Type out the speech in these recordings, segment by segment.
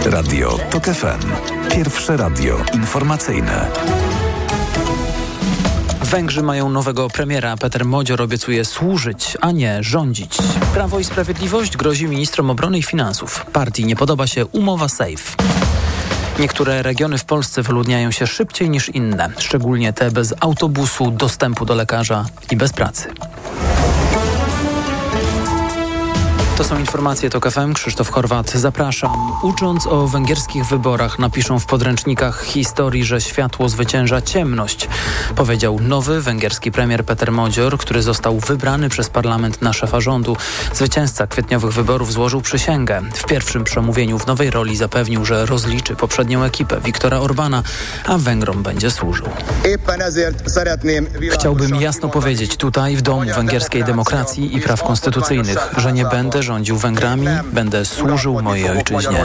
Radio TOK FM. Pierwsze radio informacyjne. Węgrzy mają nowego premiera. Peter Modzior obiecuje służyć, a nie rządzić. Prawo i Sprawiedliwość grozi ministrom obrony i finansów. Partii nie podoba się umowa SAFE. Niektóre regiony w Polsce wyludniają się szybciej niż inne, szczególnie te bez autobusu, dostępu do lekarza i bez pracy. To są informacje TOK FM. Krzysztof Horwat, zapraszam. Ucząc o węgierskich wyborach, napiszą w podręcznikach historii, że światło zwycięża ciemność, powiedział nowy węgierski premier Peter Modzior, który został wybrany przez parlament na szefa rządu. Zwycięzca kwietniowych wyborów złożył przysięgę. W pierwszym przemówieniu w nowej roli zapewnił, że rozliczy poprzednią ekipę Viktora Orbána, a Węgrom będzie służył. Chciałbym jasno powiedzieć tutaj, w domu węgierskiej demokracji i praw konstytucyjnych, że nie będę rządził Węgrami, będę służył mojej ojczyźnie.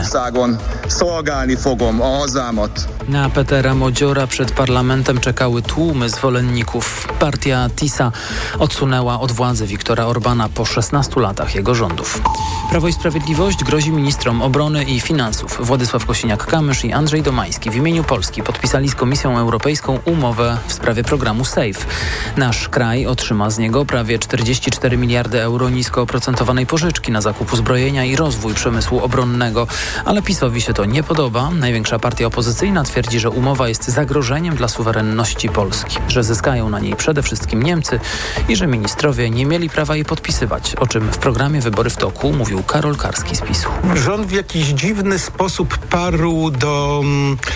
Na Petera Modziora przed parlamentem czekały tłumy zwolenników. Partia TISA odsunęła od władzy Viktora Orbána po 16 latach jego rządów. Prawo i Sprawiedliwość grozi ministrom obrony i finansów. Władysław Kosiniak-Kamysz i Andrzej Domański w imieniu Polski podpisali z Komisją Europejską umowę w sprawie programu SAFE. Nasz kraj otrzyma z niego prawie 44 miliardy euro nisko oprocentowanej pożyczki na zakup uzbrojenia i rozwój przemysłu obronnego. Ale PiS-owi się to nie podoba. Największa partia opozycyjna twierdzi, że umowa jest zagrożeniem dla suwerenności Polski, że zyskają na niej przede wszystkim Niemcy i że ministrowie nie mieli prawa jej podpisywać, o czym w programie Wybory w toku mówił Karol Karski z PiS-u. Rząd w jakiś dziwny sposób parł do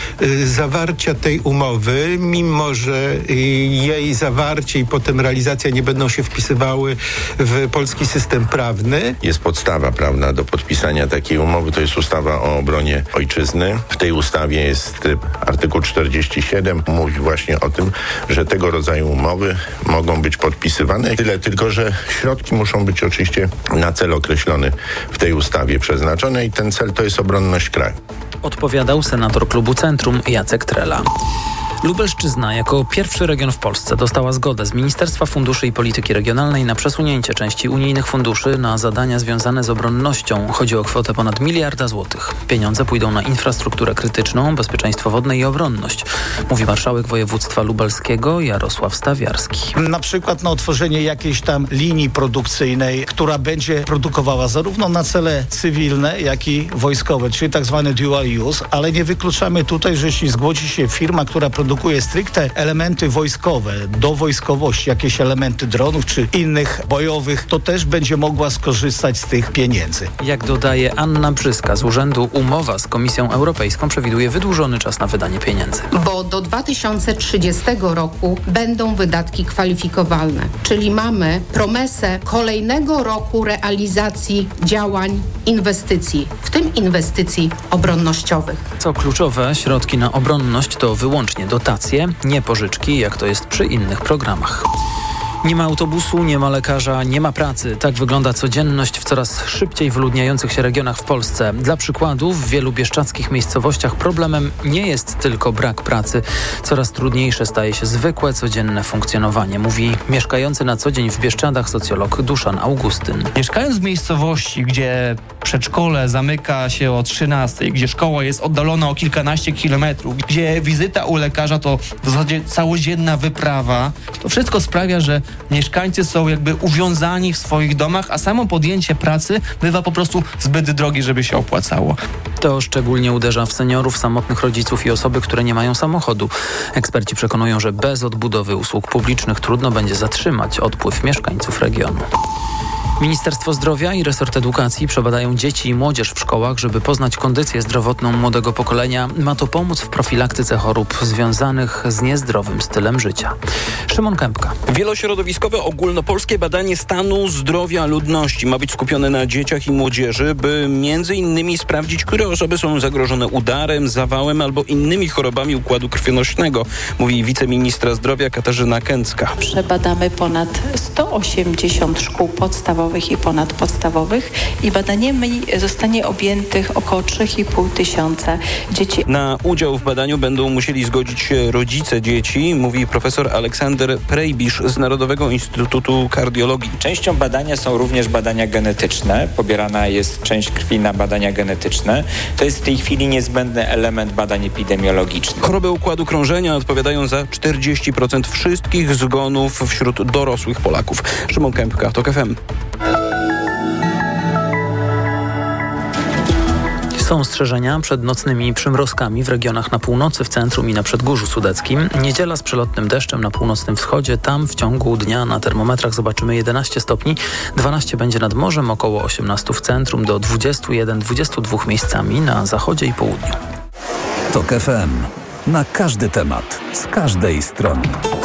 zawarcia tej umowy, mimo że jej zawarcie i potem realizacja nie będą się wpisywały w polski system prawny. Jest podstawa prawna do podpisania takiej umowy, to jest ustawa o obronie ojczyzny. W tej ustawie jest artykuł 47, mówi właśnie o tym, że tego rodzaju umowy mogą być podpisywane. Tyle tylko, że środki muszą być oczywiście na cel określony w tej ustawie przeznaczone i ten cel to jest obronność kraju. Odpowiadał senator klubu Centrum Jacek Trela. Lubelszczyzna jako pierwszy region w Polsce dostała zgodę z Ministerstwa Funduszy i Polityki Regionalnej na przesunięcie części unijnych funduszy na zadania związane z obronnością. Chodzi o kwotę ponad 1 miliarda złotych. Pieniądze pójdą na infrastrukturę krytyczną, bezpieczeństwo wodne i obronność, mówi marszałek województwa lubelskiego Jarosław Stawiarski. Na przykład na otworzenie jakiejś tam linii produkcyjnej, która będzie produkowała zarówno na cele cywilne, jak i wojskowe, czyli tak zwany dual use, ale nie wykluczamy tutaj, że jeśli zgodzi się firma, która produkuje stricte elementy wojskowe, do wojskowości, jakieś elementy dronów czy innych bojowych, to też będzie mogła skorzystać z tych pieniędzy. Jak dodaje Anna Brzyska z urzędu, umowa z Komisją Europejską przewiduje wydłużony czas na wydanie pieniędzy. Bo do 2030 roku będą wydatki kwalifikowalne, czyli mamy promesę kolejnego roku realizacji działań, inwestycji, w tym inwestycji obronnościowych. Co kluczowe, środki na obronność to wyłącznie dotacje, nie pożyczki, jak to jest przy innych programach. Nie ma autobusu, nie ma lekarza, nie ma pracy. Tak wygląda codzienność w coraz szybciej wyludniających się regionach w Polsce. Dla przykładu, w wielu bieszczadzkich miejscowościach problemem nie jest tylko brak pracy. Coraz trudniejsze staje się zwykłe, codzienne funkcjonowanie, mówi mieszkający na co dzień w Bieszczadach socjolog Duszan Augustyn. Mieszkając w miejscowości, gdzie przedszkole zamyka się o 13, gdzie szkoła jest oddalona o kilkanaście kilometrów, gdzie wizyta u lekarza to w zasadzie całodzienna wyprawa, to wszystko sprawia, że mieszkańcy są jakby uwiązani w swoich domach, a samo podjęcie pracy bywa po prostu zbyt drogie, żeby się opłacało. To szczególnie uderza w seniorów, samotnych rodziców i osoby, które nie mają samochodu. Eksperci przekonują, że bez odbudowy usług publicznych trudno będzie zatrzymać odpływ mieszkańców regionu. Ministerstwo Zdrowia i resort edukacji przebadają dzieci i młodzież w szkołach, żeby poznać kondycję zdrowotną młodego pokolenia. Ma to pomóc w profilaktyce chorób związanych z niezdrowym stylem życia. Szymon Kępka. Wielośrodowiskowe ogólnopolskie badanie stanu zdrowia ludności ma być skupione na dzieciach i młodzieży, by między innymi sprawdzić, które osoby są zagrożone udarem, zawałem albo innymi chorobami układu krwionośnego, mówi wiceministra zdrowia Katarzyna Kęcka. Przebadamy ponad 180 szkół podstawowych podstawowych i ponadpodstawowych i badaniami zostanie objętych około 3,5 tysiąca dzieci. Na udział w badaniu będą musieli zgodzić się rodzice dzieci, mówi profesor Aleksander Prejbisz z Narodowego Instytutu Kardiologii. Częścią badania są również badania genetyczne. Pobierana jest część krwi na badania genetyczne. To jest w tej chwili niezbędny element badań epidemiologicznych. Choroby układu krążenia odpowiadają za 40% wszystkich zgonów wśród dorosłych Polaków. Szymon Kępka, TOK FM. Są ostrzeżenia przed nocnymi przymrozkami w regionach na północy, w centrum i na Przedgórzu Sudeckim. Niedziela z przelotnym deszczem na północnym wschodzie. Tam w ciągu dnia na termometrach zobaczymy 11 stopni. 12 będzie nad morzem, około 18 w centrum, do 21-22 miejscami na zachodzie i południu. TOK FM. Na każdy temat, z każdej strony.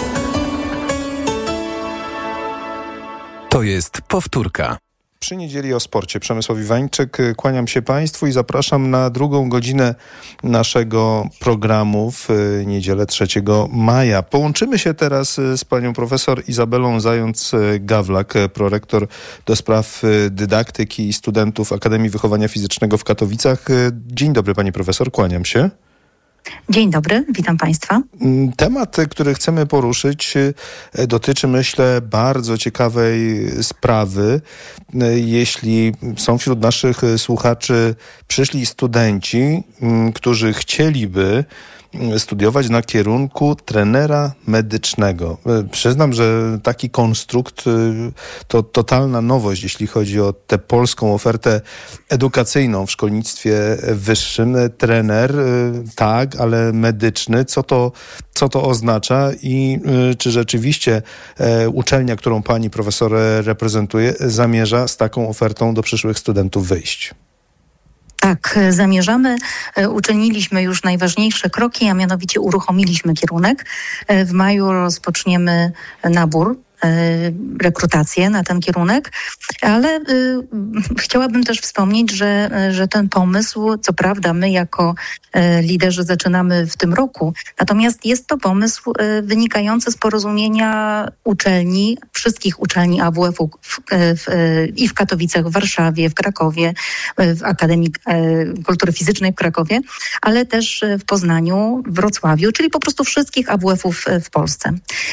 To jest powtórka. Przy niedzieli o sporcie. Przemysław Iwańczyk, kłaniam się Państwu i zapraszam na drugą godzinę naszego programu w niedzielę 3 maja. Połączymy się teraz z panią profesor Izabelą Zając-Gawlak, prorektor do spraw dydaktyki i studentów Akademii Wychowania Fizycznego w Katowicach. Dzień dobry pani profesor, kłaniam się. Dzień dobry, witam Państwa. Temat, który chcemy poruszyć, dotyczy, myślę, bardzo ciekawej sprawy. Jeśli są wśród naszych słuchaczy przyszli studenci, którzy chcieliby studiować na kierunku trenera medycznego. Przyznam, że taki konstrukt to totalna nowość, jeśli chodzi o tę polską ofertę edukacyjną w szkolnictwie wyższym. Trener, tak, ale medyczny. Co to oznacza i czy rzeczywiście uczelnia, którą pani profesor reprezentuje, zamierza z taką ofertą do przyszłych studentów wyjść? Tak, zamierzamy. Uczyniliśmy już najważniejsze kroki, a mianowicie uruchomiliśmy kierunek. W maju rozpoczniemy nabór, rekrutację na ten kierunek, ale chciałabym też wspomnieć, że ten pomysł, co prawda my jako liderzy zaczynamy w tym roku, natomiast jest to pomysł wynikający z porozumienia uczelni, wszystkich uczelni AWF-u i w Katowicach, w Warszawie, w Krakowie, w Akademii Kultury Fizycznej w Krakowie, ale też w Poznaniu, w Wrocławiu, czyli po prostu wszystkich AWF-ów w Polsce.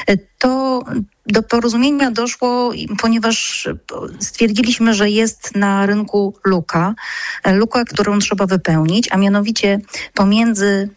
Do porozumienia doszło, ponieważ stwierdziliśmy, że jest na rynku luka, którą trzeba wypełnić, a mianowicie pomiędzy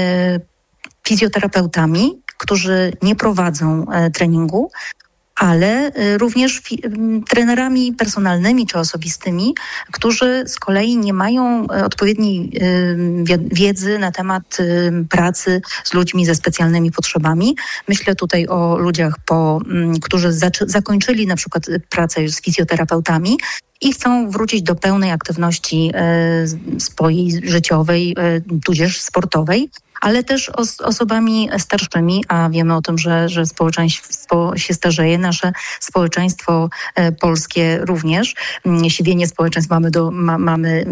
fizjoterapeutami, którzy nie prowadzą treningu, ale również trenerami personalnymi czy osobistymi, którzy z kolei nie mają odpowiedniej wiedzy na temat pracy z ludźmi ze specjalnymi potrzebami. Myślę tutaj o ludziach, którzy zakończyli na przykład pracę z fizjoterapeutami i chcą wrócić do pełnej aktywności swojej życiowej, tudzież sportowej, ale też osobami starszymi, a wiemy o tym, że społeczeństwo się starzeje, nasze społeczeństwo polskie również. Siwienie społeczeństw mamy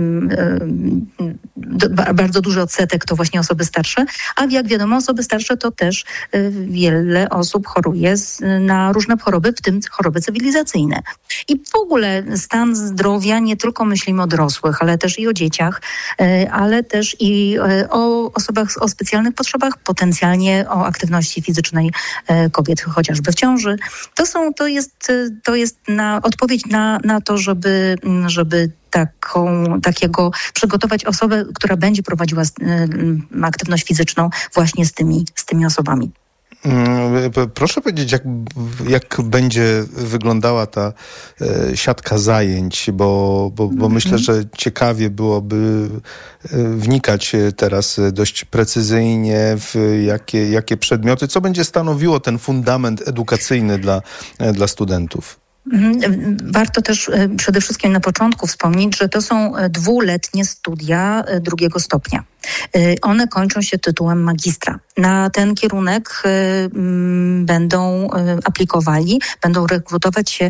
bardzo duży odsetek to właśnie osoby starsze, a jak wiadomo osoby starsze to też wiele osób choruje na różne choroby, w tym choroby cywilizacyjne. I w ogóle stan zdrowia, nie tylko myślimy o dorosłych, ale też i o dzieciach, ale też i o osobach o specjalnych potrzebach, potencjalnie o aktywności fizycznej kobiet, chociażby w ciąży. To jest odpowiedź na to, żeby takiego przygotować osobę, która będzie prowadziła aktywność fizyczną właśnie z tymi osobami. Proszę powiedzieć, jak będzie wyglądała ta siatka zajęć, bo myślę, że ciekawie byłoby wnikać teraz dość precyzyjnie w jakie przedmioty, co będzie stanowiło ten fundament edukacyjny dla studentów. Warto też przede wszystkim na początku wspomnieć, że to są 2-letnie studia 2. stopnia. One kończą się tytułem magistra. Na ten kierunek będą aplikowali, będą rekrutować się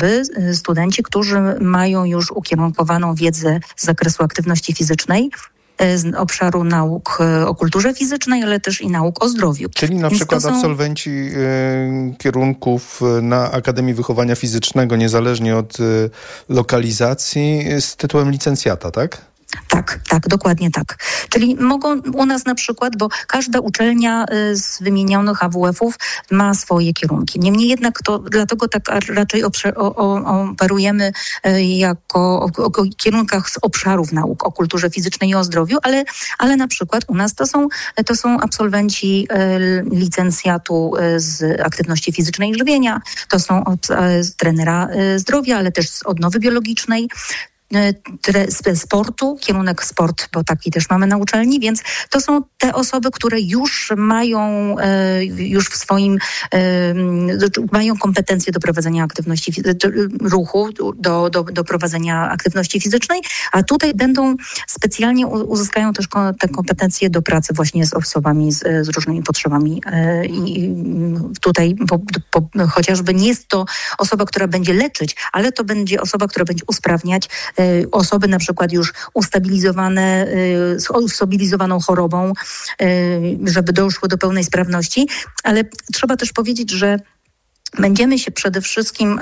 studenci, którzy mają już ukierunkowaną wiedzę z zakresu aktywności fizycznej z obszaru nauk o kulturze fizycznej, ale też i nauk o zdrowiu. Czyli na przykład absolwenci kierunków na Akademii Wychowania Fizycznego, niezależnie od lokalizacji, z tytułem licencjata, tak? Tak, dokładnie tak. Czyli mogą u nas na przykład, bo każda uczelnia z wymienionych AWF-ów ma swoje kierunki. Niemniej jednak dlatego tak raczej operujemy o kierunkach z obszarów nauk o kulturze fizycznej i o zdrowiu, ale na przykład u nas to są absolwenci licencjatu z aktywności fizycznej i żywienia, to są od trenera zdrowia, ale też z odnowy biologicznej, sportu, kierunek sport, bo taki też mamy na uczelni, więc to są te osoby, które już mają w swoim mają kompetencje do prowadzenia aktywności ruchu, do prowadzenia aktywności fizycznej, a tutaj specjalnie uzyskają też te kompetencje do pracy właśnie z osobami z różnymi potrzebami i tutaj chociażby nie jest to osoba, która będzie leczyć, ale to będzie osoba, która będzie usprawniać osoby na przykład już ustabilizowane, z ustabilizowaną chorobą, żeby doszło do pełnej sprawności, ale trzeba też powiedzieć, że będziemy się przede wszystkim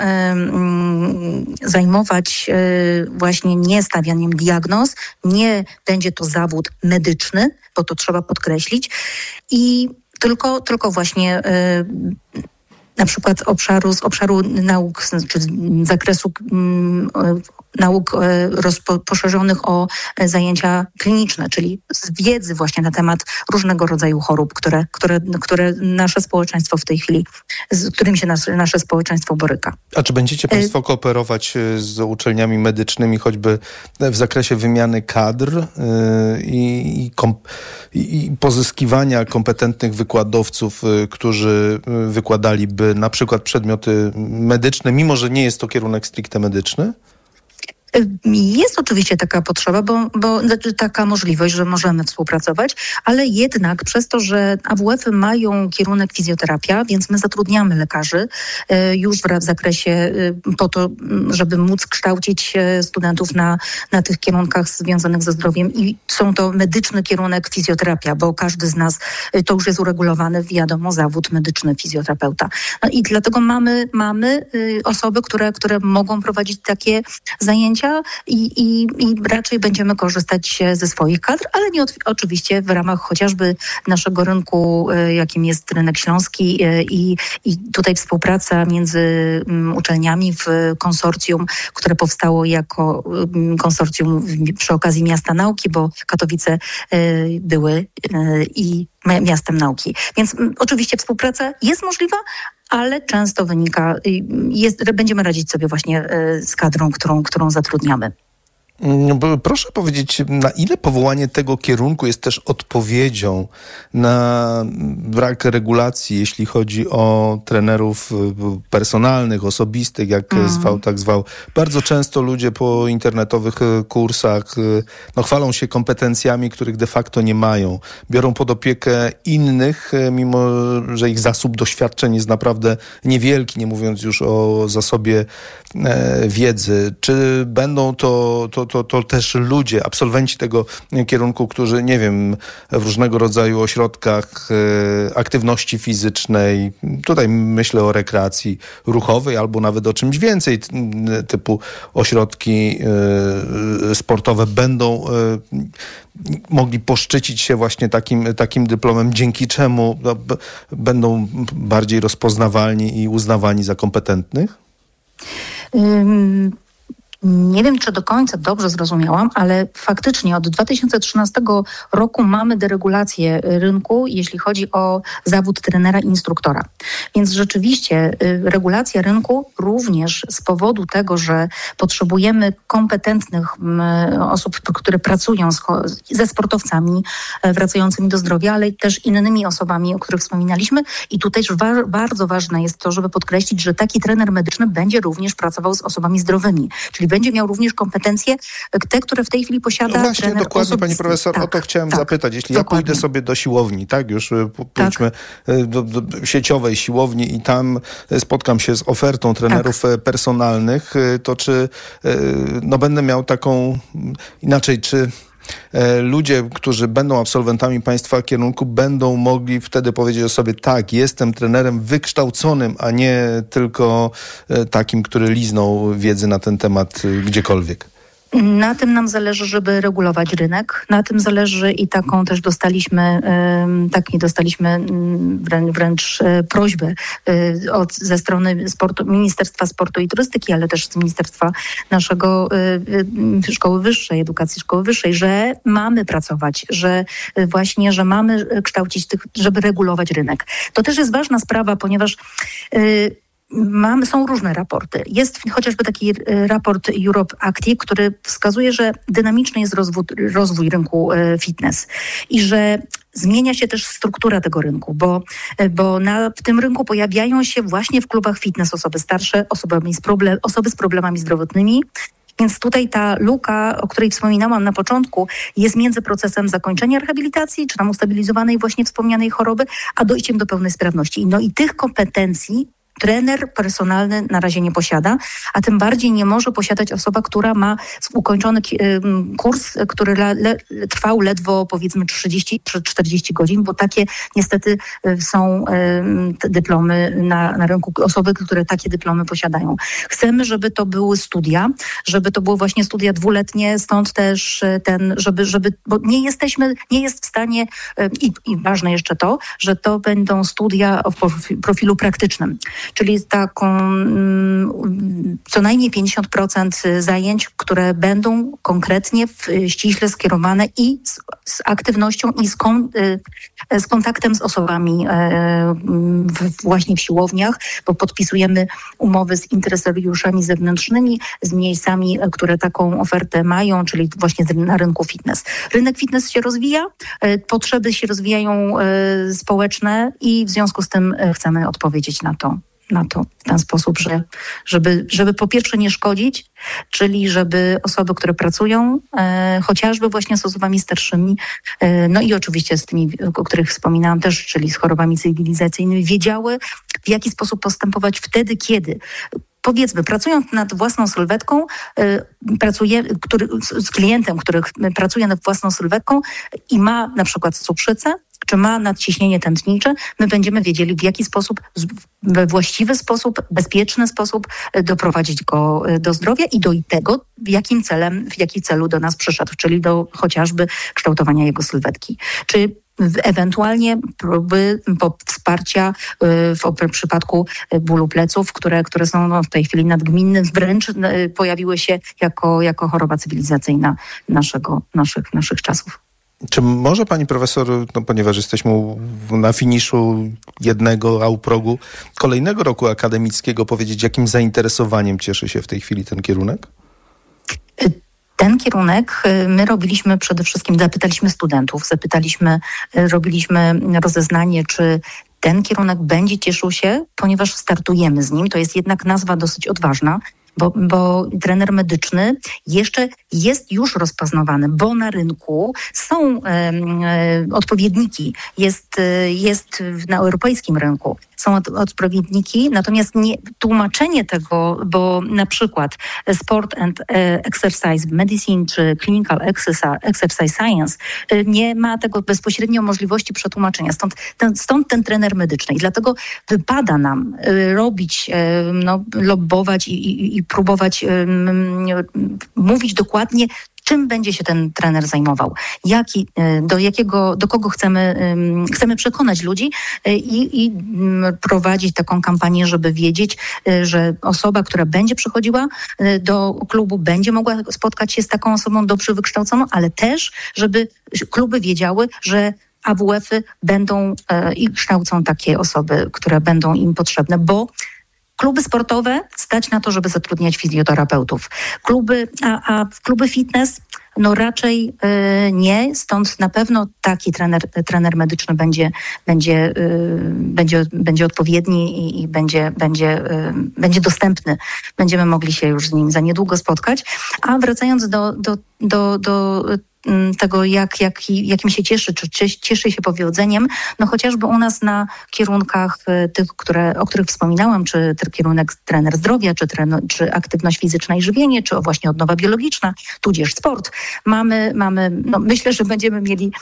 zajmować właśnie nie stawianiem diagnoz, nie będzie to zawód medyczny, bo to trzeba podkreślić, i tylko właśnie na przykład z obszaru nauk, czy z zakresu nauk poszerzonych o zajęcia kliniczne, czyli z wiedzy właśnie na temat różnego rodzaju chorób, które nasze społeczeństwo w tej chwili, z którymi się nasze społeczeństwo boryka. A czy będziecie Państwo kooperować z uczelniami medycznymi, choćby w zakresie wymiany kadr i pozyskiwania kompetentnych wykładowców, którzy wykładaliby na przykład przedmioty medyczne, mimo że nie jest to kierunek stricte medyczny? Jest oczywiście taka potrzeba, bo taka możliwość, że możemy współpracować, ale jednak przez to, że AWF-y mają kierunek fizjoterapia, więc my zatrudniamy lekarzy już w zakresie po to, żeby móc kształcić studentów na tych kierunkach związanych ze zdrowiem, i są to medyczny kierunek fizjoterapia, bo każdy z nas, to już jest uregulowane, wiadomo, zawód medyczny fizjoterapeuta. No i dlatego mamy osoby, które mogą prowadzić takie zajęcia, i raczej będziemy korzystać ze swoich kadr, ale nie oczywiście w ramach chociażby naszego rynku, jakim jest rynek śląski, i tutaj współpraca między uczelniami w konsorcjum, które powstało jako konsorcjum przy okazji Miasta Nauki, bo Katowice były i miastem nauki. Więc oczywiście współpraca jest możliwa, ale często będziemy radzić sobie właśnie z kadrą, którą zatrudniamy. Proszę powiedzieć, na ile powołanie tego kierunku jest też odpowiedzią na brak regulacji, jeśli chodzi o trenerów personalnych, osobistych, jak zwał, tak zwał. Bardzo często ludzie po internetowych kursach chwalą się kompetencjami, których de facto nie mają. Biorą pod opiekę innych, mimo że ich zasób doświadczeń jest naprawdę niewielki, nie mówiąc już o zasobie wiedzy. Czy będą to też ludzie, absolwenci tego kierunku, którzy, nie wiem, w różnego rodzaju ośrodkach aktywności fizycznej, tutaj myślę o rekreacji ruchowej albo nawet o czymś więcej, typu ośrodki sportowe, będą mogli poszczycić się właśnie takim dyplomem, dzięki czemu będą bardziej rozpoznawalni i uznawani za kompetentnych? Nie wiem, czy do końca dobrze zrozumiałam, ale faktycznie od 2013 roku mamy deregulację rynku, jeśli chodzi o zawód trenera i instruktora. Więc rzeczywiście regulacja rynku również z powodu tego, że potrzebujemy kompetentnych osób, które pracują ze sportowcami wracającymi do zdrowia, ale też innymi osobami, o których wspominaliśmy. I tutaj też bardzo ważne jest to, żeby podkreślić, że taki trener medyczny będzie również pracował z osobami zdrowymi, czyli będzie miał również kompetencje, te, które w tej chwili posiada trener osobisty. Właśnie, dokładnie, pani profesor, o to chciałem zapytać. Jeśli dokładnie. Ja pójdę sobie do siłowni, tak, już pójdźmy do sieciowej siłowni i tam spotkam się z ofertą trenerów personalnych, to czy będę miał taką, inaczej, czy ludzie, którzy będą absolwentami państwa kierunku, będą mogli wtedy powiedzieć o sobie, tak, jestem trenerem wykształconym, a nie tylko takim, który liznął wiedzy na ten temat gdziekolwiek. Na tym nam zależy, żeby regulować rynek. Na tym zależy i taką też dostaliśmy wręcz prośbę ze strony Ministerstwa Sportu i Turystyki, ale też z Ministerstwa naszego Szkoły Wyższej, Edukacji Szkoły Wyższej, że mamy pracować, że mamy kształcić żeby regulować rynek. To też jest ważna sprawa, ponieważ są różne raporty. Jest chociażby taki raport Europe Active, który wskazuje, że dynamiczny jest rozwój rynku fitness i że zmienia się też struktura tego rynku, bo w tym rynku pojawiają się właśnie w klubach fitness osoby starsze, osoby z problemami zdrowotnymi. Więc tutaj ta luka, o której wspominałam na początku, jest między procesem zakończenia rehabilitacji, czy tam ustabilizowanej właśnie wspomnianej choroby, a dojściem do pełnej sprawności. No i tych kompetencji trener personalny na razie nie posiada, a tym bardziej nie może posiadać osoba, która ma ukończony kurs, który trwał ledwo powiedzmy 30 czy 40 godzin, bo takie niestety są dyplomy na rynku, osoby, które takie dyplomy posiadają. Chcemy, żeby to były studia, żeby to były właśnie studia dwuletnie, stąd też bo nie jest w stanie i ważne jeszcze to, że to będą studia o profilu praktycznym. Czyli co najmniej 50% zajęć, które będą konkretnie ściśle skierowane i z aktywnością i z kontaktem z osobami właśnie w siłowniach, bo podpisujemy umowy z interesariuszami zewnętrznymi, z miejscami, które taką ofertę mają, czyli właśnie na rynku fitness. Rynek fitness się rozwija, potrzeby się rozwijają społeczne i w związku z tym chcemy odpowiedzieć na to w ten sposób, żeby po pierwsze nie szkodzić, czyli żeby osoby, które pracują, chociażby właśnie z osobami starszymi, no i oczywiście z tymi, o których wspominałam też, czyli z chorobami cywilizacyjnymi, wiedziały, w jaki sposób postępować wtedy, kiedy powiedzmy, pracując nad własną sylwetką, z klientem, który pracuje nad własną sylwetką i ma na przykład cukrzycę, czy ma nadciśnienie tętnicze, my będziemy wiedzieli, w jaki sposób, we właściwy sposób, bezpieczny sposób doprowadzić go do zdrowia i do tego, w jakim celu do nas przyszedł, czyli do chociażby kształtowania jego sylwetki. Czy ewentualnie próby wsparcia w przypadku bólu pleców, które są w tej chwili nadgminne, wręcz pojawiły się jako choroba cywilizacyjna naszych czasów. Czy może pani profesor, ponieważ jesteśmy na finiszu jednego, a u progu kolejnego roku akademickiego, powiedzieć, jakim zainteresowaniem cieszy się w tej chwili ten kierunek? Ten kierunek my robiliśmy przede wszystkim, zapytaliśmy studentów, robiliśmy rozeznanie, czy ten kierunek będzie cieszył się, ponieważ startujemy z nim. To jest jednak nazwa dosyć odważna, bo trener medyczny jeszcze jest już rozpoznawany, bo na rynku są odpowiedniki, jest na europejskim rynku. Są odpowiedniki, natomiast tłumaczenie tego, bo na przykład Sport and Exercise Medicine czy Clinical Exercise Science nie ma tego bezpośrednio możliwości przetłumaczenia. Stąd ten trener medyczny. I dlatego wypada nam robić, lobbować i próbować mówić dokładnie, czym będzie się ten trener zajmował, do kogo chcemy przekonać ludzi i prowadzić taką kampanię, żeby wiedzieć, że osoba, która będzie przychodziła do klubu, będzie mogła spotkać się z taką osobą dobrze wykształconą, ale też, żeby kluby wiedziały, że AWF-y będą i kształcą takie osoby, które będą im potrzebne, bo kluby sportowe stać na to, żeby zatrudniać fizjoterapeutów. Kluby fitness raczej nie, stąd na pewno taki trener medyczny będzie odpowiedni i będzie dostępny. Będziemy mogli się już z nim za niedługo spotkać. A wracając do tego, jakim się cieszy, czy cieszy się powodzeniem, no chociażby u nas na kierunkach tych, o których wspominałam, czy kierunek trener zdrowia, czy aktywność fizyczna i żywienie, czy właśnie odnowa biologiczna, tudzież sport. Mamy no myślę, że będziemy mieli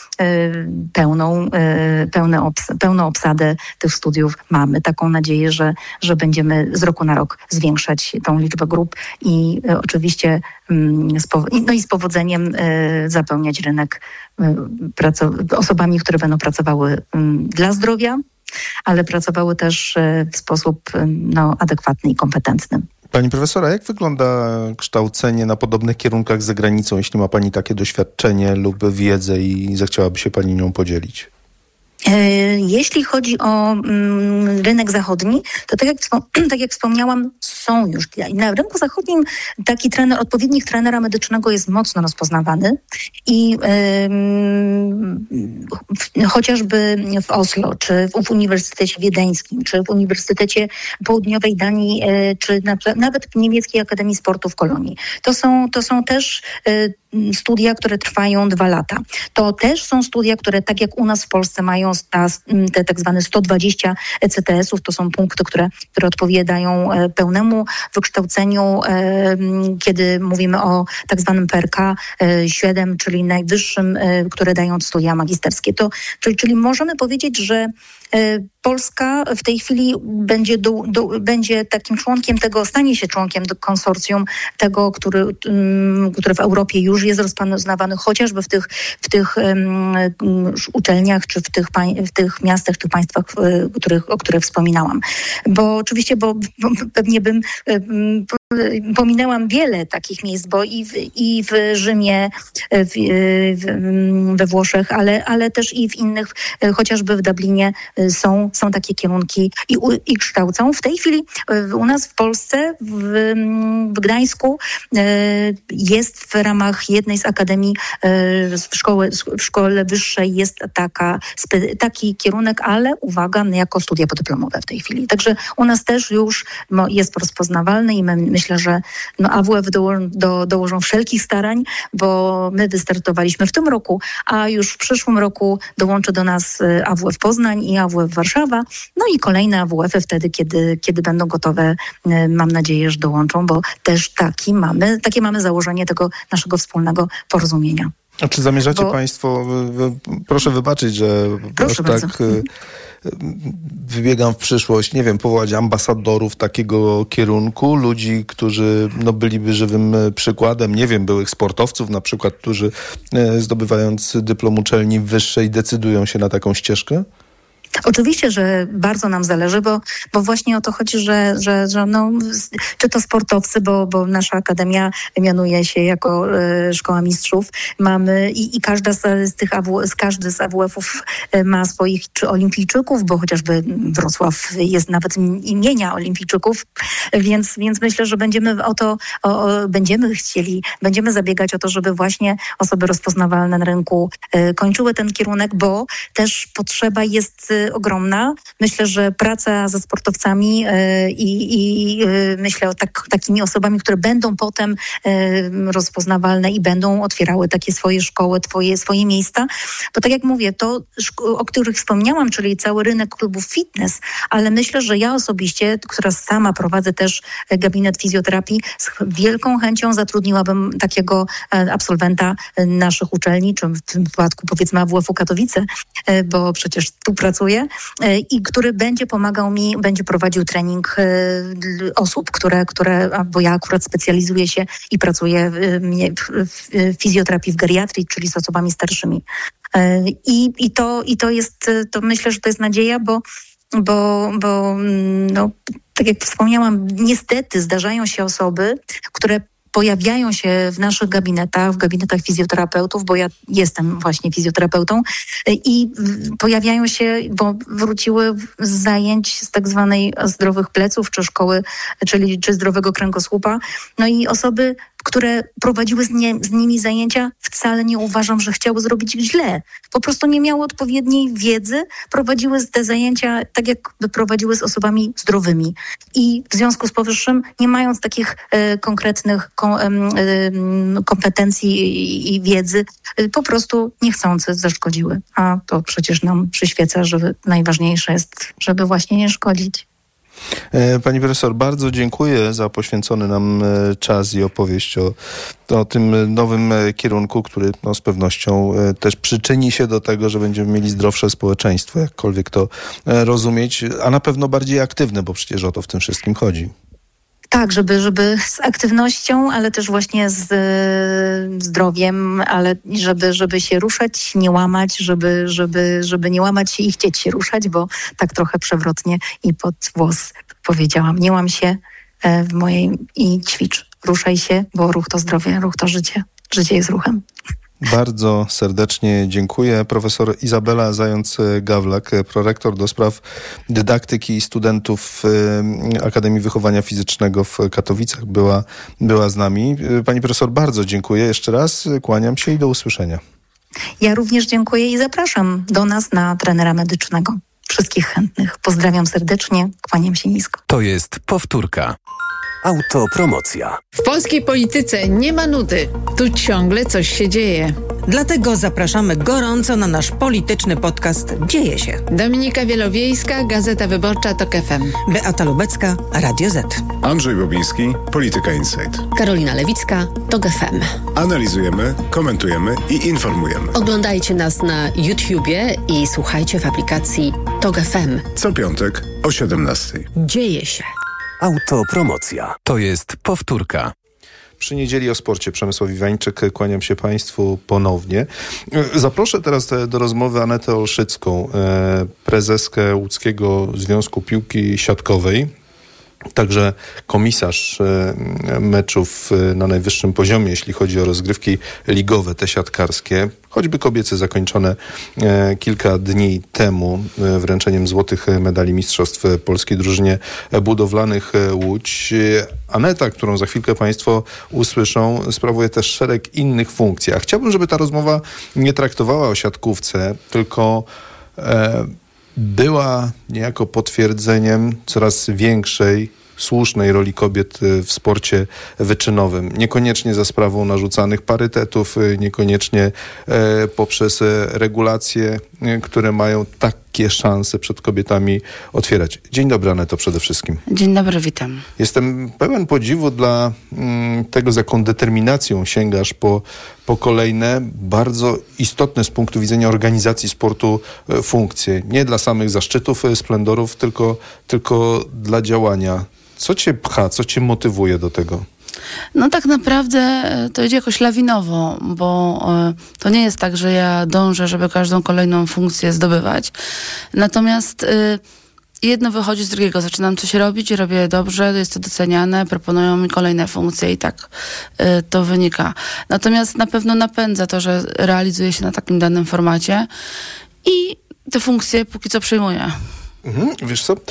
pełną obsadę tych studiów. Mamy taką nadzieję, że będziemy z roku na rok zwiększać tą liczbę grup i oczywiście z powodzeniem zapełniać rynek osobami, które będą pracowały dla zdrowia, ale pracowały też w sposób adekwatny i kompetentny. Pani profesora, jak wygląda kształcenie na podobnych kierunkach za granicą, jeśli ma Pani takie doświadczenie lub wiedzę i zechciałaby się Pani nią podzielić? Jeśli chodzi o rynek zachodni, to tak jak wspomniałam, są już. Na rynku zachodnim taki odpowiednik trenera medycznego jest mocno rozpoznawany i chociażby w Oslo, czy w Uniwersytecie Wiedeńskim, czy w Uniwersytecie Południowej Danii, czy nawet w Niemieckiej Akademii Sportu w Kolonii. To są też studia, które trwają 2 lata. To też są studia, które tak jak u nas w Polsce mają te tak zwane 120 ECTS-ów, to są punkty, które odpowiadają pełnemu wykształceniu, kiedy mówimy o tak zwanym PRK 7, czyli najwyższym, które dają studia magisterskie. Czyli możemy powiedzieć, że Polska w tej chwili będzie takim członkiem tego, stanie się członkiem do konsorcjum tego, który w Europie już jest rozpoznawany chociażby w tych uczelniach, czy w tych miastach, czy państwach, o których wspominałam. Bo oczywiście, bo pewnie bym pominęłam wiele takich miejsc, bo i w Rzymie, we Włoszech, ale też i w innych, chociażby w Dublinie są takie kierunki i kształcą. W tej chwili u nas w Polsce, w Gdańsku jest w ramach jednej z akademii w szkole wyższej jest taki kierunek, ale uwaga, jako studia podyplomowe w tej chwili. Także u nas też już jest rozpoznawalny i myślę, że AWF dołożą wszelkich starań, bo my wystartowaliśmy w tym roku, a już w przyszłym roku dołączy do nas AWF Poznań i AWF Warszawa, no i kolejne AWF-y wtedy, kiedy będą gotowe, mam nadzieję, że dołączą, bo też takie mamy założenie tego naszego wspólnego porozumienia. A czy zamierzacie Państwo, proszę wybaczyć, że proszę aż tak wybiegam w przyszłość, nie wiem, powołać ambasadorów takiego kierunku, ludzi, którzy byliby żywym przykładem, nie wiem, byłych sportowców na przykład, którzy zdobywając dyplom uczelni wyższej decydują się na taką ścieżkę? Oczywiście, że bardzo nam zależy, bo właśnie o to chodzi, że czy to sportowcy, bo nasza akademia mianuje się jako Szkoła Mistrzów. Mamy i każdy z AWF-ów ma swoich czy olimpijczyków, bo chociażby Wrocław jest nawet imienia olimpijczyków, więc myślę, że będziemy zabiegać o to, żeby właśnie osoby rozpoznawalne na rynku kończyły ten kierunek, bo też potrzeba jest ogromna. Myślę, że praca ze sportowcami i myślę o takimi osobami, które będą potem rozpoznawalne i będą otwierały takie swoje szkoły, swoje miejsca. Bo tak jak mówię, to, o których wspomniałam, czyli cały rynek klubów fitness, ale myślę, że ja osobiście, która sama prowadzę też gabinet fizjoterapii, z wielką chęcią zatrudniłabym takiego absolwenta naszych uczelni, czy w tym wypadku powiedzmy AWF-u Katowice, bo przecież tu pracuję, i który będzie pomagał mi, będzie prowadził trening osób, bo ja akurat specjalizuję się i pracuję w fizjoterapii w geriatrii, czyli z osobami starszymi. I to jest, to myślę, że to jest nadzieja, bo tak jak wspomniałam, niestety zdarzają się osoby, które pojawiają się w naszych gabinetach, w gabinetach fizjoterapeutów, bo ja jestem właśnie fizjoterapeutą i pojawiają się, bo wróciły z zajęć z tak zwanej zdrowych pleców, czy szkoły, czy zdrowego kręgosłupa. No i osoby które prowadziły z nimi zajęcia, wcale nie uważam, że chciały zrobić źle. Po prostu nie miały odpowiedniej wiedzy, prowadziły te zajęcia tak, jak prowadziły z osobami zdrowymi. I w związku z powyższym, nie mając takich konkretnych kompetencji i wiedzy, po prostu niechcący zaszkodziły. A to przecież nam przyświeca, że najważniejsze jest, żeby właśnie nie szkodzić. Pani profesor, bardzo dziękuję za poświęcony nam czas i opowieść o tym nowym kierunku, który z pewnością też przyczyni się do tego, że będziemy mieli zdrowsze społeczeństwo, jakkolwiek to rozumieć, a na pewno bardziej aktywne, bo przecież o to w tym wszystkim chodzi. Tak, żeby z aktywnością, ale też właśnie z zdrowiem, ale żeby się ruszać, nie łamać, żeby nie łamać się i chcieć się ruszać, bo tak trochę przewrotnie i pod włos powiedziałam. Nie łam się w mojej i ćwicz. Ruszaj się, bo ruch to zdrowie, ruch to życie. Życie jest ruchem. Bardzo serdecznie dziękuję. Profesor Izabela Zając-Gawlak, prorektor do spraw dydaktyki i studentów Akademii Wychowania Fizycznego w Katowicach była z nami. Pani profesor, bardzo dziękuję jeszcze raz. Kłaniam się i do usłyszenia. Ja również dziękuję i zapraszam do nas na trenera medycznego. Wszystkich chętnych. Pozdrawiam serdecznie, kłaniam się nisko. To jest powtórka. Autopromocja. W polskiej polityce nie ma nudy. Tu ciągle coś się dzieje. Dlatego zapraszamy gorąco na nasz polityczny podcast Dzieje się. Dominika Wielowiejska, Gazeta Wyborcza, TOK FM. Beata Lubecka, Radio Z. Andrzej Bobiński, Polityka Insight. Karolina Lewicka, TOK FM. Analizujemy, komentujemy i informujemy. Oglądajcie nas na YouTubie i słuchajcie w aplikacji TOK FM. Co piątek o 17:00. Dzieje się. Autopromocja. To jest powtórka. Przy niedzieli o sporcie Przemysław Iwańczyk, kłaniam się Państwu ponownie. Zaproszę teraz do rozmowy Anetę Olszycką, prezeskę Łódzkiego Związku Piłki Siatkowej, także komisarz meczów na najwyższym poziomie, jeśli chodzi o rozgrywki ligowe, te siatkarskie, choćby kobiece zakończone kilka dni temu wręczeniem złotych medali Mistrzostw Polskiej drużynie budowlanych Łódź. Aneta, którą za chwilkę Państwo usłyszą, sprawuje też szereg innych funkcji. A chciałbym, żeby ta rozmowa nie traktowała o siatkówce, tylko była niejako potwierdzeniem coraz większej, słusznej roli kobiet w sporcie wyczynowym. Niekoniecznie za sprawą narzucanych parytetów, niekoniecznie poprzez regulacje, które mają takie szanse przed kobietami otwierać. Dzień dobry, Aneto, przede wszystkim. Dzień dobry, witam. Jestem pełen podziwu dla tego, z jaką determinacją sięgasz po kolejne, bardzo istotne z punktu widzenia organizacji sportu funkcje. Nie dla samych zaszczytów, splendorów, tylko dla działania. Co cię pcha, co cię motywuje do tego? No tak naprawdę to idzie jakoś lawinowo, bo to nie jest tak, że ja dążę, żeby każdą kolejną funkcję zdobywać. Natomiast jedno wychodzi z drugiego. Zaczynam coś robić, robię dobrze, jest to doceniane, proponują mi kolejne funkcje i tak to wynika. Natomiast na pewno napędza to, że realizuję się na takim danym formacie i te funkcje póki co przyjmuję. Wiesz co?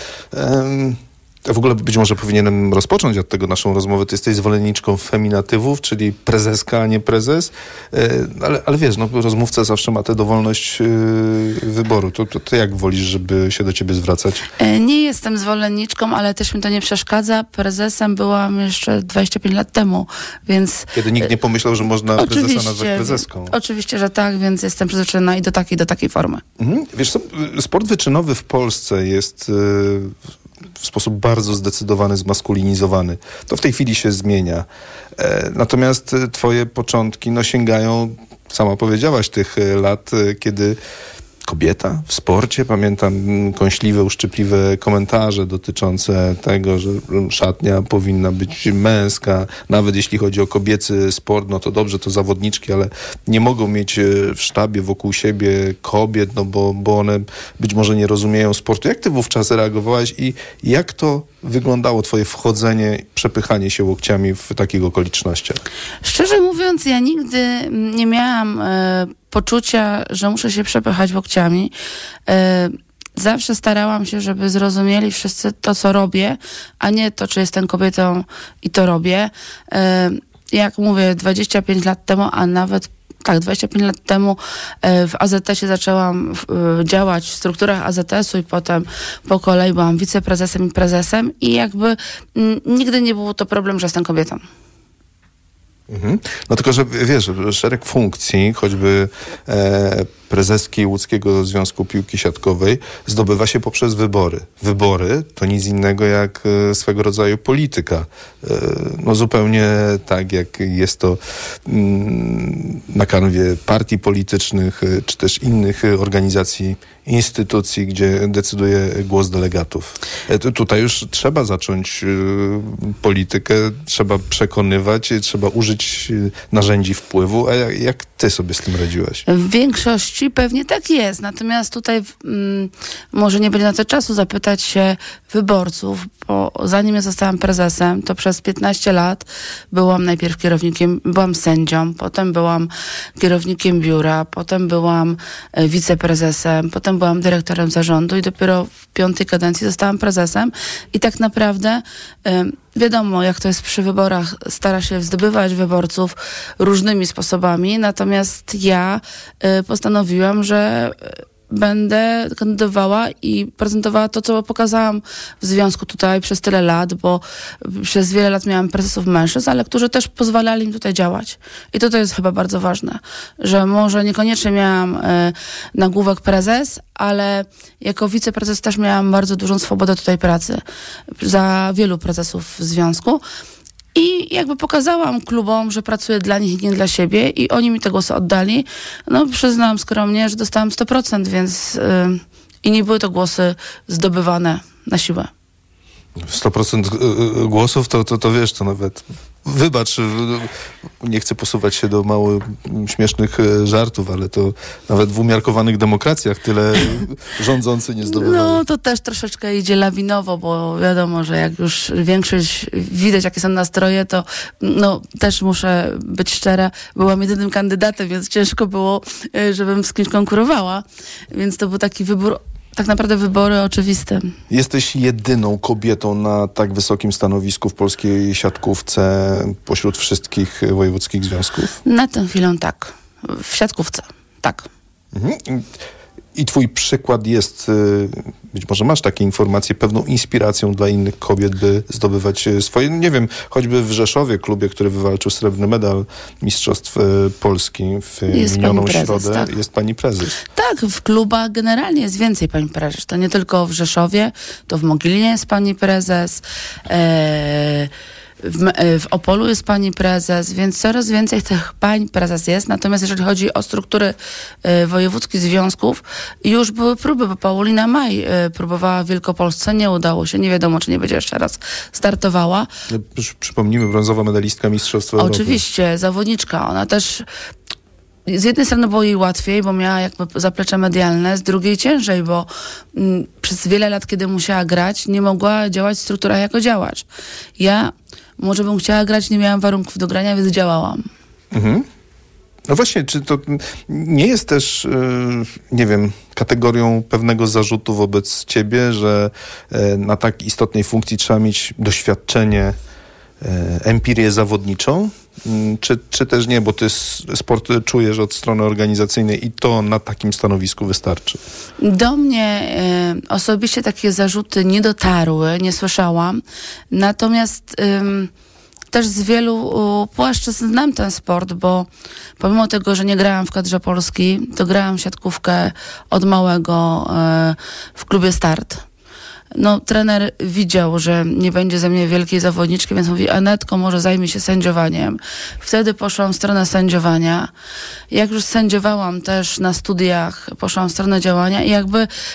W ogóle być może powinienem rozpocząć od tego naszą rozmowę. Ty jesteś zwolenniczką feminatywów, czyli prezeska, a nie prezes. Ale wiesz, rozmówca zawsze ma tę dowolność wyboru. To jak wolisz, żeby się do ciebie zwracać? Nie jestem zwolenniczką, ale też mi to nie przeszkadza. Prezesem byłam jeszcze 25 lat temu, więc... Kiedy nikt nie pomyślał, że można prezesa nazwać prezeską. Oczywiście, że tak, więc jestem przyzwyczajona i do takiej formy. Wiesz co, sport wyczynowy w Polsce jest w sposób bardzo zdecydowany zmaskulinizowany. To w tej chwili się zmienia. Natomiast twoje początki sięgają, sama powiedziałaś, tych lat, kiedy kobieta w sporcie, pamiętam kąśliwe, uszczypliwe komentarze dotyczące tego, że szatnia powinna być męska, nawet jeśli chodzi o kobiecy sport, to dobrze, to zawodniczki, ale nie mogą mieć w sztabie wokół siebie kobiet, bo one być może nie rozumieją sportu. Jak ty wówczas reagowałaś i jak to wyglądało twoje wchodzenie, przepychanie się łokciami w takich okolicznościach? Szczerze mówiąc, ja nigdy nie miałam poczucia, że muszę się przepychać łokciami. Zawsze starałam się, żeby zrozumieli wszyscy to, co robię, a nie to, czy jestem kobietą i to robię. jak mówię, 25 lat temu, a nawet 25 lat temu w AZS-ie zaczęłam działać w strukturach AZS-u i potem po kolei byłam wiceprezesem i prezesem i jakby nigdy nie był to problem, że jestem kobietą. No tylko, że wiesz, szereg funkcji, choćby prezeski Łódzkiego Związku Piłki Siatkowej zdobywa się poprzez wybory. Wybory to nic innego jak swego rodzaju polityka. No zupełnie tak, jak jest to na kanwie partii politycznych, czy też innych organizacji, instytucji, gdzie decyduje głos delegatów. Tutaj już trzeba zacząć politykę, trzeba przekonywać, trzeba użyć narzędzi wpływu. A jak ty sobie z tym radziłaś? W większości pewnie tak jest. Natomiast tutaj może nie będzie na to czasu zapytać się wyborców, bo zanim ja zostałam prezesem, to przez 15 lat byłam najpierw byłam sędzią, potem byłam kierownikiem biura, potem byłam wiceprezesem, potem byłam dyrektorem zarządu i dopiero w 5. kadencji zostałam prezesem i tak naprawdę wiadomo, jak to jest przy wyborach, stara się zdobywać wyborców różnymi sposobami, natomiast ja postanowiłam, że będę kandydowała i prezentowała to, co pokazałam w związku tutaj przez tyle lat, bo przez wiele lat miałam prezesów mężczyzn, ale którzy też pozwalali im tutaj działać. I to jest chyba bardzo ważne, że może niekoniecznie miałam nagłówek prezes, ale jako wiceprezes też miałam bardzo dużą swobodę tutaj pracy za wielu prezesów w związku. I jakby pokazałam klubom, że pracuję dla nich i nie dla siebie i oni mi te głosy oddali. No przyznam skromnie, że dostałam 100%, więc i nie były to głosy zdobywane na siłę. 100% głosów to wiesz, to nawet... Wybacz, nie chcę posuwać się do mało śmiesznych żartów, ale to nawet w umiarkowanych demokracjach tyle rządzący nie zdobywają. No to też troszeczkę idzie lawinowo, bo wiadomo, że jak już większość widać, jakie są nastroje, to no też muszę być szczera, byłam jedynym kandydatem, więc ciężko było, żebym z kimś konkurowała. Więc to był taki wybór, tak naprawdę wybory oczywiste. Jesteś jedyną kobietą na tak wysokim stanowisku w polskiej siatkówce pośród wszystkich wojewódzkich związków? Na tę chwilę tak. W siatkówce, tak. I twój przykład jest, być może masz takie informacje, pewną inspiracją dla innych kobiet, by zdobywać swoje, nie wiem, choćby w Rzeszowie, klubie, który wywalczył srebrny medal Mistrzostw Polski w minioną środę, tak. Jest pani prezes. Tak, w klubach generalnie jest więcej pani prezes. To nie tylko w Rzeszowie, to w Mogilinie jest pani prezes, w Opolu jest pani prezes, więc coraz więcej tych pań prezes jest. Natomiast jeżeli chodzi o struktury wojewódzkich związków, już były próby, bo Paulina Maj próbowała w Wielkopolsce, nie udało się. Nie wiadomo, czy nie będzie jeszcze raz startowała. Przypomnijmy, brązowa medalistka Mistrzostw Europy. Oczywiście, zawodniczka. Ona też... Z jednej strony było jej łatwiej, bo miała jakby zaplecze medialne, z drugiej ciężej, bo przez wiele lat, kiedy musiała grać, nie mogła działać w strukturach jako działacz. Ja może bym chciała grać, nie miałam warunków do grania, więc działałam. No właśnie, czy to nie jest też, nie wiem, kategorią pewnego zarzutu wobec ciebie, że na tak istotnej funkcji trzeba mieć doświadczenie, empirię zawodniczą? Czy też nie, bo ty sport czujesz od strony organizacyjnej i to na takim stanowisku wystarczy? Do mnie osobiście takie zarzuty nie dotarły, nie słyszałam. Natomiast też z wielu płaszczyzn znam ten sport, bo pomimo tego, że nie grałam w kadrze Polski, to grałam siatkówkę od małego w klubie Start. No, trener widział, że nie będzie ze mnie wielkiej zawodniczki, więc mówi: Anetko, może zajmij się sędziowaniem. Wtedy poszłam w stronę sędziowania. Jak już sędziowałam też na studiach, poszłam w stronę działania i jakby